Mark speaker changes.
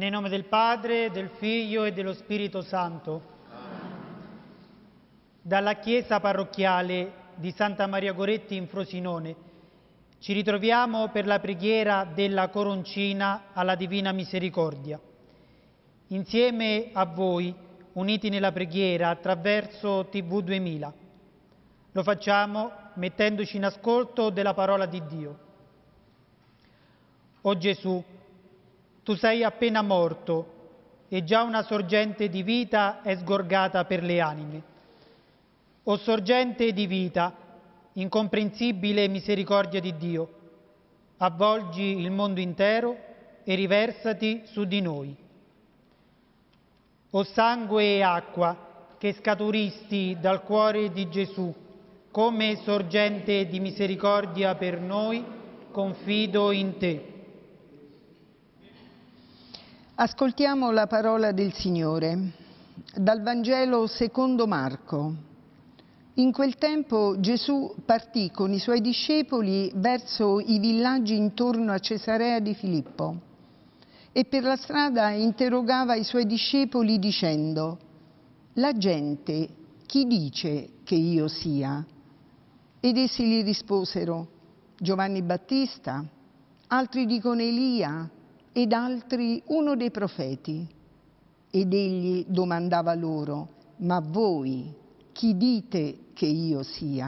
Speaker 1: Nel nome del Padre, del Figlio e dello Spirito Santo. Dalla chiesa parrocchiale di Santa Maria Goretti in Frosinone ci ritroviamo per la preghiera della Coroncina alla Divina Misericordia. Insieme a voi, uniti nella preghiera attraverso TV 2000, lo facciamo mettendoci in ascolto della parola di Dio. O Gesù, tu sei appena morto e già una sorgente di vita è sgorgata per le anime. O sorgente di vita, incomprensibile misericordia di Dio, avvolgi il mondo intero e riversati su di noi. O sangue e acqua che scaturisti dal cuore di Gesù come sorgente di misericordia per noi, confido in te.
Speaker 2: Ascoltiamo la parola del Signore. Dal Vangelo secondo Marco. In quel tempo Gesù partì con i suoi discepoli verso i villaggi intorno a Cesarea di Filippo e per la strada interrogava i suoi discepoli dicendo: «La gente chi dice che io sia?» Ed essi gli risposero: «Giovanni Battista, altri dicono Elia, ed altri uno dei profeti». Ed egli domandava loro: «Ma voi chi dite che io sia?»